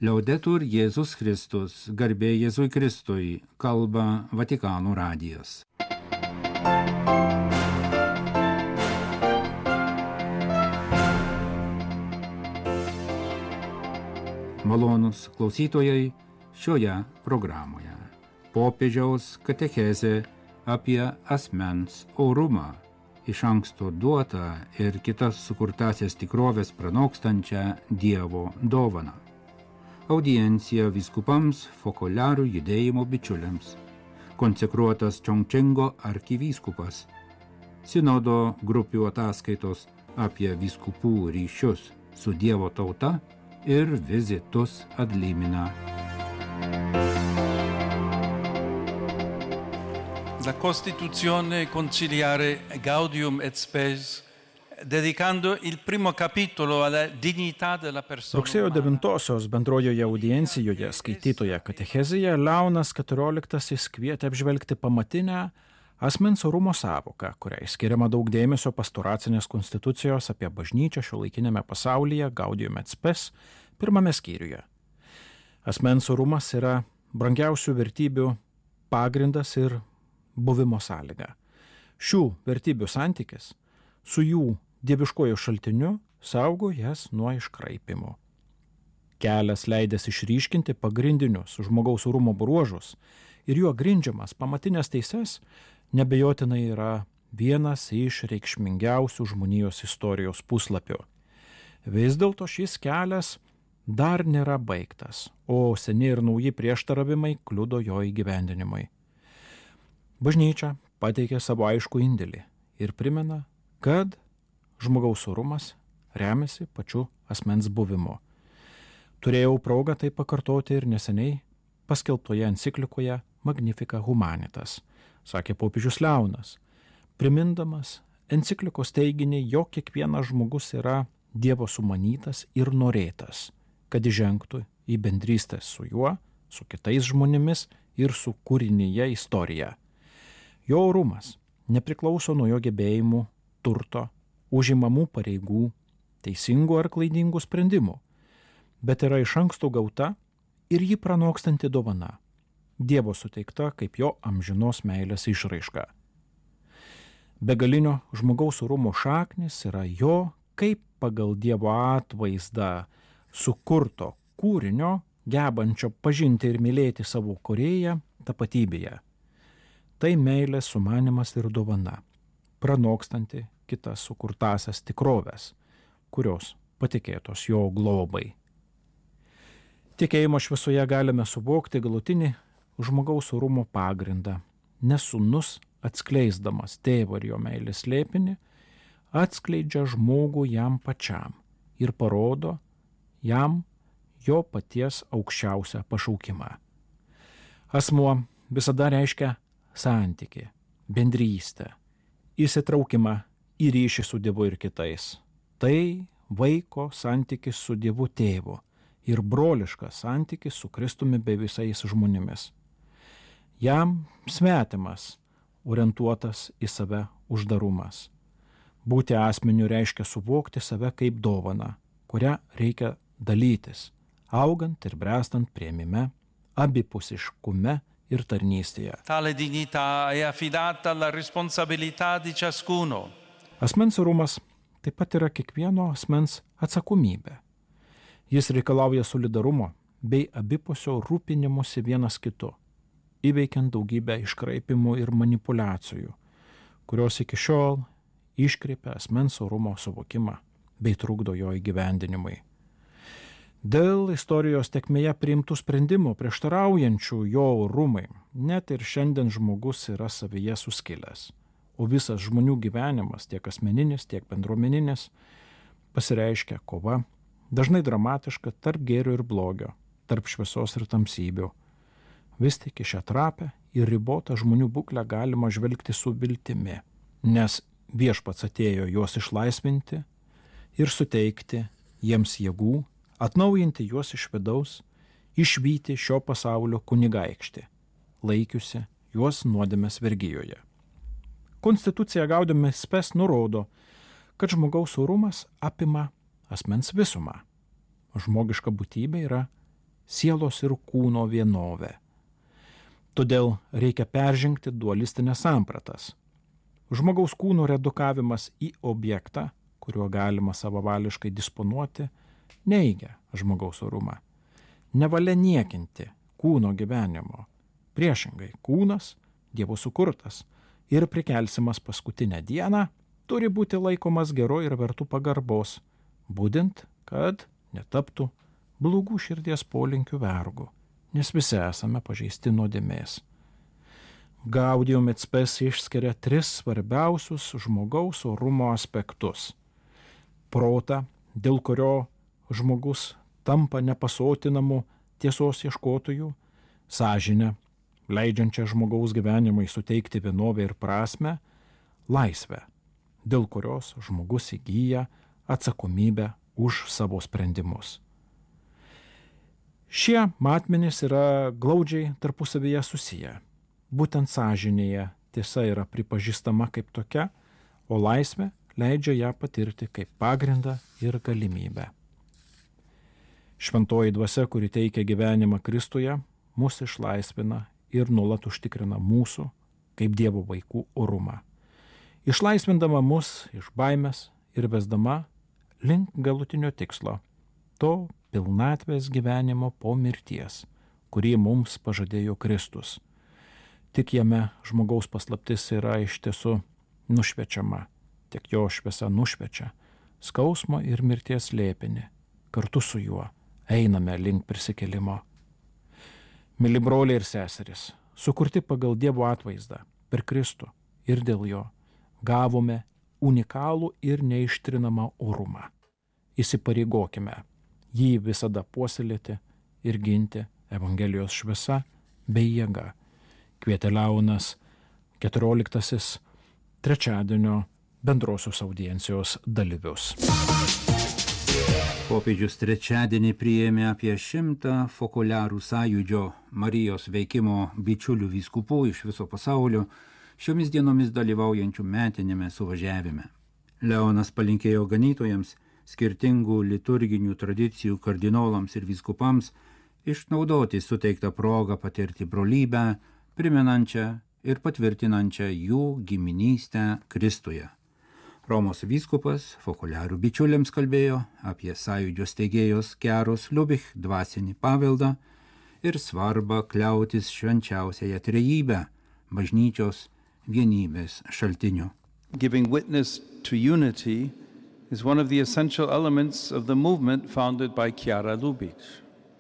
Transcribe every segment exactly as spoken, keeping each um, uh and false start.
Liaudetur Jėzus Kristus, garbė Jėzui Kristui, kalba Vatikano radijas. Malonūs klausytojai šioje programoje. Popiežiaus katechezė apie asmens orumą, iš anksto duotą ir kitas sukurtasias tikrovės pranokstančią Dievo dovaną. Audiencija vyskupams Fokolarių judėjimo bičiuliams. Konsekruotas Čongčengo arkivyskupas. Sinodo grupių ataskaitos apie vyskupų ryšius su Dievo tauta ir vizitus ad limina. La Costituzione conciliare Gaudium et Spes, dedicando il primo capitolo alla dignità della persona. Rugsėjo devintosios bendrojoje audiencijoje skaitytoje katechezėje Leonas keturioliktasis kvietė apžvelgti pamatinę asmens orumo sąvoką, kuriai skiriama daug dėmesio pastoracinės konstitucijos apie bažnyčią šiuolaikiniame pasaulyje Gaudium et Spes pirmame skyriuje. Asmens orumas yra brangiausių vertybių pagrindas ir buvimo sąlyga. Šių vertybių santykis su jų dieviškojo šaltiniu saugo jas nuo iškraipimų. Kelias leidęs išryškinti pagrindinius žmogaus orumo bruožus ir juo grindžiamas pamatinės teises nebejotinai yra vienas iš reikšmingiausių žmonijos istorijos puslapių. Vis dėlto šis kelias dar nėra baigtas, o seni ir nauji prieštaravimai kliudo jo įgyvendinimui. Bažnyčia pateikė savo aiškų indėlį ir primena, kad žmogaus orumas remiasi pačiu asmens buvimu. Turėjau progą tai pakartoti ir neseniai paskelbtoje enciklikoje Magnificat Humanitas, sakė popiežius Leonas, primindamas enciklikos teiginį, jog kiekvienas žmogus yra Dievo sumanytas ir norėtas, kad įžengtų į bendrystę su juo, su kitais žmonėmis ir su kūrinyje istorija. Jo orumas nepriklauso nuo jo gebėjimų, turto, užimamų pareigų, teisingų ar klaidingų sprendimų, bet yra iš anksto gauta ir jį pranokstanti dovana, Dievo suteikta kaip jo amžinos meilės išraiška. Begalinio žmogaus orumo šaknis yra jo kaip pagal Dievo atvaizdą sukurto kūrinio, gebančio pažinti ir mylėti savo kūrėją tapatybėje. Tai meilės sumanymas ir dovana, pranokstanti kitas sukurtasias tikrovės, kurios patikėtos jo globai. Tikėjimo šviesoje galime suvokti galutinį žmogaus orumo pagrindą, nes sūnus, atskleisdamas tėvo ir jo meilės slėpinį, atskleidžia žmogų jam pačiam ir parodo jam jo paties aukščiausią pašaukimą. Asmuo visada reiškia santykį, bendrystę, įsitraukimą į ryšį su Dievu ir kitais. Tai vaiko santykis su Dievu tėvu ir broliškas santykis su Kristumi bei visais žmonėmis. Jam svetimas, orientuotas į save uždarumas. Būti asmeniu reiškia suvokti save kaip dovaną, kurią reikia dalytis, augant ir brestant priėmime, abipusiškume ir tarnystėje. Tale dignità è affidata alla responsabilità di ciascuno. Asmens orumas taip pat yra kiekvieno asmens atsakomybė. Jis reikalauja solidarumo bei abipusio rūpinimosi vienas kitu, įveikiant daugybę iškraipimų ir manipulacijų, kurios iki šiol iškreipia asmens orumo suvokimą bei trukdo jo įgyvendinimui. Dėl istorijos tėkmėje priimtų sprendimų prieštaraujančių jo orumui, net ir šiandien žmogus yra savyje suskilęs, o visas žmonių gyvenimas, tiek asmeninis, tiek bendruomeninis, pasireiškia kova, dažnai dramatiška tarp gėrio ir blogio, tarp šviesos ir tamsybių. Vis tik į šią trapę ir ribotą žmonių būklę galima žvelgti su viltimi, nes viešpats atėjo juos išlaisvinti ir suteikti jiems jėgų, atnaujinti juos iš vidaus, išvyti šio pasaulio kunigaikštį, laikiusi juos nuodėmės vergijoje. Konstitucija Gaudium et Spes nurodo, kad žmogaus orumas apima asmens visumą. Žmogiška būtybė yra sielos ir kūno vienovė. Todėl reikia peržengti dualistinės sampratas. Žmogaus kūno redukavimas į objektą, kuriuo galima savavališkai disponuoti, neigia žmogaus orumą. Nevalia niekinti kūno gyvenimo. Priešingai, kūnas, Dievo sukurtas ir prikelsimas paskutinę dieną, turi būti laikomas geru ir vertu pagarbos, būdint, kad netaptų blogų širdies polinkių vergu, nes visi esame pažeisti nuodėmės. Gaudium et Spes išskiria tris svarbiausius žmogaus orumo aspektus. Protą, dėl kurio žmogus tampa nepasotinamu tiesos ieškotojų, sąžinę, leidžiančią žmogaus gyvenimui suteikti vienovę ir prasmę, laisvę, dėl kurios žmogus įgyja atsakomybę už savo sprendimus. Šie matmenys yra glaudžiai tarpusavyje susiję. Būtent sąžinėje tiesa yra pripažįstama kaip tokia, o laisvė leidžia ją patirti kaip pagrindą ir galimybę. Šventoji dvasia, kuri teikia gyvenimą Kristuje, mus išlaisvina ir nuolat užtikrina mūsų, kaip Dievo vaikų, orumą. Išlaisvindama mus iš baimės ir vesdama link galutinio tikslo, to pilnatvės gyvenimo po mirties, kurį mums pažadėjo Kristus. Tik jame žmogaus paslaptis yra iš tiesų nušviečiama, tik jo šviesa nušviečia skausmo ir mirties slėpinį. Kartu su juo einame link prisikėlimo. Mili broliai ir seserys, sukurti pagal Dievo atvaizdą per Kristų ir dėl jo, gavome unikalų ir neištrinamą orumą. Įsipareigokime jį visada puoselėti ir ginti Evangelijos šviesa bei jėga. Kvietė Leonas keturioliktasis trečiadienio bendrosios audiencijos dalyvius. Popiežius trečiadienį priėmė apie šimtą fokuliarų sąjūdžio Marijos veikimo bičiulių vyskupų iš viso pasaulio šiomis dienomis dalyvaujančių metinėme suvažiavime. Leonas palinkėjo ganytojams, skirtingų liturginių tradicijų kardinolams ir vyskupams išnaudoti suteiktą progą patirti brolybę, primenančią ir patvirtinančią jų giminystę Kristuje. Romos vyskupas fokuliarų bičiuliams kalbėjo apie sąjūdžio steigėjos Keros Liubich dvasinį paveldą ir svarbą kliautis švenčiausiąją trejybę, bažnyčios vienybės šaltiniu. Giving witness to unity is one of the essential elements of the movement founded by Chiara Lubich,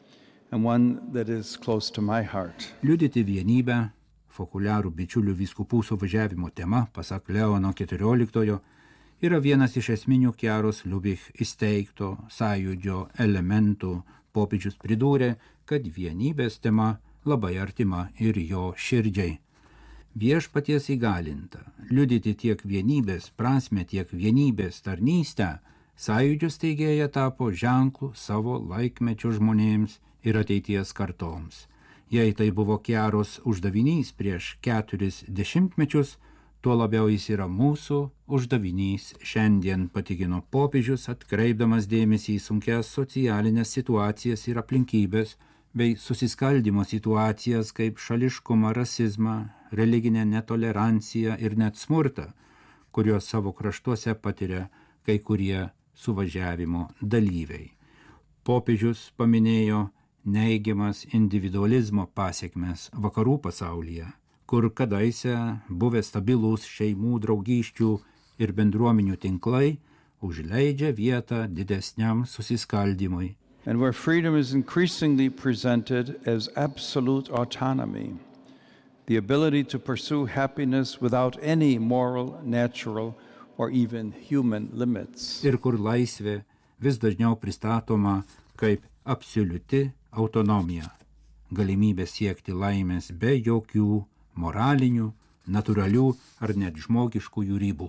and one that is close to my heart. Liudyti vienybę, fokuliarų bičiulių vyskupų suvažiavimo tema, pasak Leono keturioliktojo, yra vienas iš esminių Chiaros Liubich įsteigto sąjūdžio elementų. Popiežius pridūrė, kad vienybės tema labai artima ir jo širdžiai. Viešpaties įgalinta liudyti tiek vienybės prasmę, tiek vienybės tarnystę, sąjūdžio steigėja tapo ženklu savo laikmečio žmonėms ir ateities kartoms. Jei tai buvo Chiaros uždavinys prieš keturis dešimtmečius, tuo labiau jis yra mūsų uždavinys šiandien, patikino popiežius, atkreipdamas dėmesį į sunkias socialinės situacijas ir aplinkybės, bei susiskaldimo situacijas kaip šališkumą, rasizmą, religinę netoleranciją ir net smurtą, kuriuos savo kraštuose patiria kai kurie suvažiavimo dalyviai. Popiežius paminėjo neigiamas individualizmo pasiekmes vakarų pasaulyje, kur kadaise buvę stabilūs šeimų draugysčių ir bendruomenių tinklai užleidžia vietą didesniam susiskaldymui. And where freedom is increasingly presented as absolute autonomy, the ability to pursue happiness without any moral, natural, or even human limits. Ir kur laisvė vis dažniau pristatoma kaip absoliuti autonomija, galimybė siekti laimės be jokių moralinių, natūralių ar net žmogiškųjų ribų.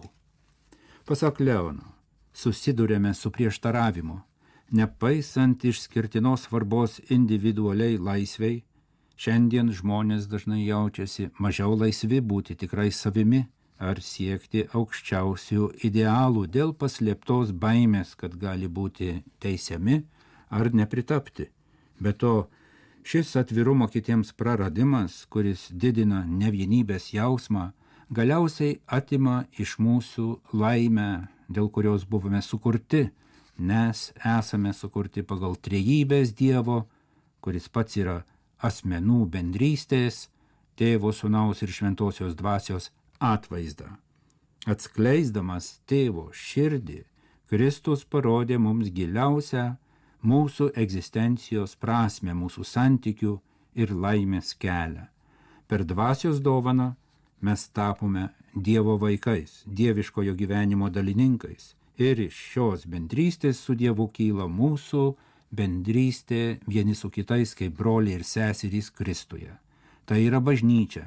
Pasak Leono, susidurėme su prieštaravimu, nepaisant išskirtinos svarbos individualiai laisvei, šiandien žmonės dažnai jaučiasi mažiau laisvi būti tikrai savimi ar siekti aukščiausių idealų dėl paslėptos baimės, kad gali būti teisiami ar nepritapti. Be to, Šis atvirumo kitiems praradimas, kuris didina nevienybės jausmą, galiausiai atima iš mūsų laimę, dėl kurios buvome sukurti, nes esame sukurti pagal trejybės Dievo, kuris pats yra asmenų bendrystės, Tėvo, Sūnaus ir Šventosios Dvasios atvaizdą. Atskleisdamas Tėvo širdį, Kristus parodė mums giliausią mūsų egzistencijos prasmę, mūsų santykių ir laimės kelią. Per dvasios dovaną mes tapome Dievo vaikais, dieviškojo gyvenimo dalininkais ir iš šios bendrystės su Dievu kyla mūsų bendrystė vieni su kitais kaip broliai ir seserys Kristuje. Tai yra bažnyčia,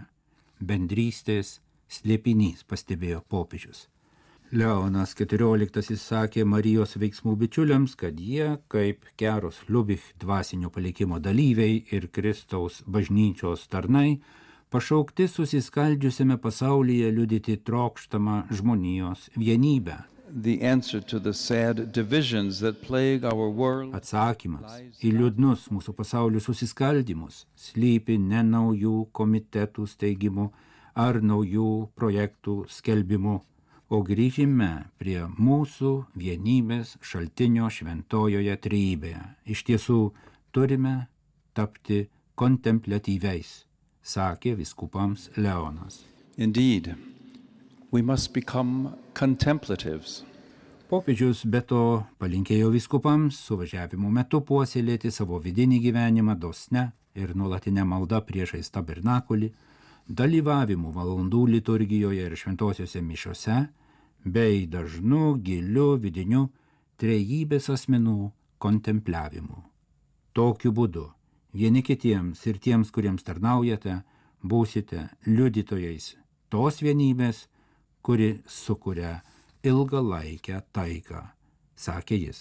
bendrystės slėpinys, pastebėjo popiežius. Leonas keturioliktasis sakė Marijos veiksmų bičiuliams, kad jie, kaip Keros Liubich dvasinio palikimo dalyviai ir Kristaus bažnyčios tarnai, pašaukti susiskaldžiusiame pasaulyje liudyti trokštamą žmonijos vienybę. The answer to the sad divisions that plague our world. Atsakymas į liūdnus mūsų pasaulio susiskaldymus slypi ne naujų komitetų steigimu ar naujų projektų skelbimu, o grįžime prie mūsų vienybės šaltinio šventojoje trejybėje. Iš tiesų turime tapti kontempliatyviais, sakė vyskupams Leonas. Indeed, we must become contemplatives. Popiežius be to palinkėjo vyskupams suvažiavimo metu puoselėti savo vidinį gyvenimą dosne ir nuolatinę maldą priešais tabernakulį, dalyvavimu valandų liturgijoje ir šventosiuose mišiose, bei dažnu, giliu, vidiniu trejybės asmenų kontempliavimu. Tokiu būdu vieni kitiems ir tiems, kuriems tarnaujate, būsite liudytojais tos vienybės, kuri sukuria ilgalaikę taiką, sakė jis.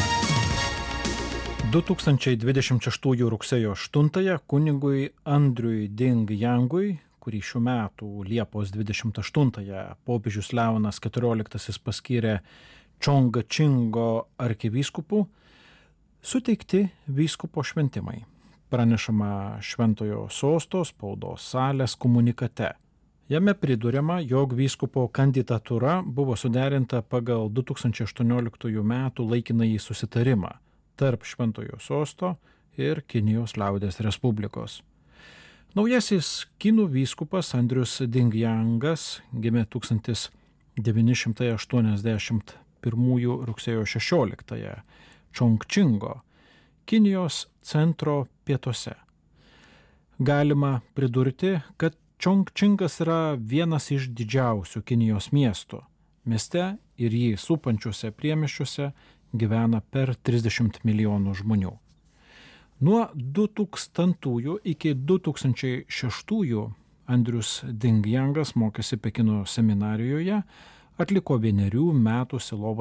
du tūkstančiai dvidešimt šeštųjų rugsėjo aštuntąją kunigui Andriui Ding Jangui, kurį šių metų Liepos dvidešimt aštuntąją popiežius Leonas keturioliktasis paskyrė Čongčingo arkivyskupu, suteikti vyskupo šventimai. Pranešama Šventojo sosto spaudos salės komunikate. Jame priduriama, jog vyskupo kandidatūra buvo suderinta pagal du tūkstančiai aštuonioliktųjų metų laikinąjį susitarimą tarp Šventojo sosto ir Kinijos liaudies Respublikos. Naujasis kinų vyskupas Andrius Ding Jangas gimė tūkstantis devyni šimtai aštuoniasdešimt pirmųjų rugsėjo šešioliktąją Čongčingo, Kinijos centro pietuose. Galima pridurti, kad Čongčingas yra vienas iš didžiausių Kinijos miestų. Mieste ir jį supančiuose priemiesčiuose gyvena per trisdešimt milijonų žmonių. Nuo du tūkstantųjų iki du tūkstančiai šeštųjų Andrius Ding Jangas mokėsi Pekino seminarijoje, atliko vienerių metų sielovadinį